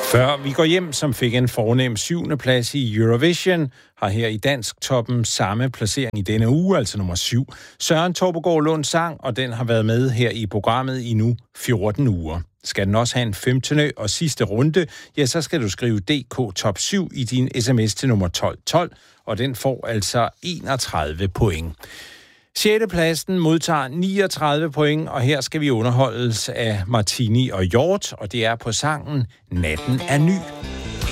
Før vi går hjem, som fik en fornem 7. plads i Eurovision, har her i Dansk Toppen samme placering i denne uge, altså nummer 7. Søren Torpegaard Lund sang, og den har været med her i programmet i nu 14 uger. Skal den også have en 15. og sidste runde, ja, så skal du skrive DK Top 7 i din sms til nummer 1212, og den får altså 31 point. 6. pladsen modtager 39 point, og her skal vi underholdes af Martini og Hjort, og det er på sangen Natten er ny.